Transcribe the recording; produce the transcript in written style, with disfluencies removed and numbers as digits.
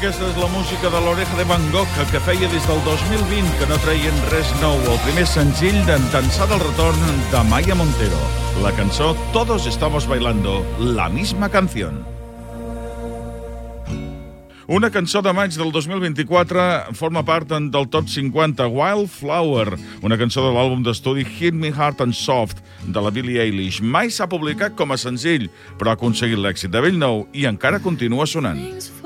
Aquesta és la música de l'Oreja de Van Gogh, que feia des del 2020 que no treien res nou. El primer senzill d'ençà del retorn de Maya Montero. La cançó Todos estamos bailando la misma canción. Una cançó de maig del 2024 forma part del top 50 Wildflower, una cançó de l'àlbum d'estudi Hit Me Hard and Soft de la Billie Eilish. Mai s'ha publicat com a senzill, però ha aconseguit l'èxit de bell nou i encara continua sonant.